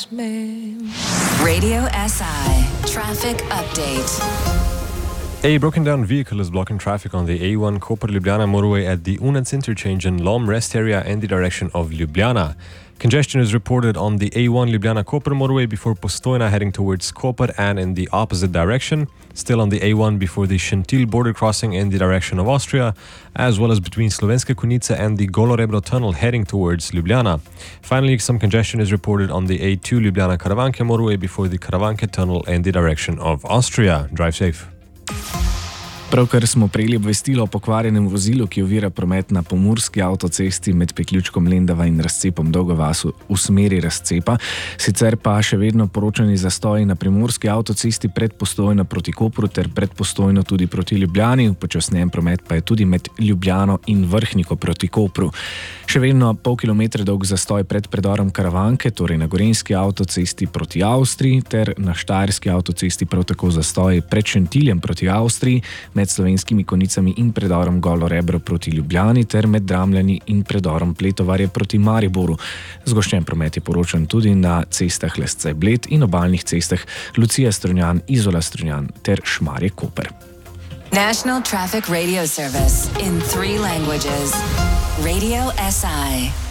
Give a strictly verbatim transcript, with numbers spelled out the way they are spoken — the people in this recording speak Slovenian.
lost me. Radio S I Traffic Update. A broken down vehicle is blocking traffic on the A one Koper-Ljubljana motorway at the Unec interchange in Lom rest area in the direction of Ljubljana. Congestion is reported on the A one Ljubljana-Koper motorway before Postojna heading towards Koper and in the opposite direction. Still on the A one before the Šentilj border crossing in the direction of Austria, as well as between Slovenske Konjice and the Golo-Rebro tunnel heading towards Ljubljana. Finally, some congestion is reported on the A two Ljubljana-Karavanke motorway before the Karavanke tunnel in the direction of Austria. Drive safe. Pravkar smo prejeli obvestilo o pokvarjenem vozilu, ki ovira promet na pomurski avtocesti med priključkom Lendava in razcepom Dolga vas v smeri razcepa. Sicer pa še vedno poročani zastoji na primorski avtocesti pred Postojno proti Kopru ter pred Postojno tudi proti Ljubljani. Upočasnjen promet pa je tudi med Ljubljano in Vrhniko proti Kopru. Še vedno pol kilometra dolg zastoj pred predorom Karavanke, torej na gorenjski avtocesti proti Avstriji, ter na štajerski avtocesti prav tako zastoj pred Šentiljem proti Avstriji, med Slovenskimi Konjicami in predorom Golo-Rebro proti Ljubljani ter med Dramljani in predorom Pletovarje proti Mariboru. Zgoščen promet je poročan tudi na cestah Lesce-Bled in obalnih cestah Lucija-Strunjan, Izola-Strunjan ter Šmarje-Koper. National Traffic Radio Service in three languages. Radio S I.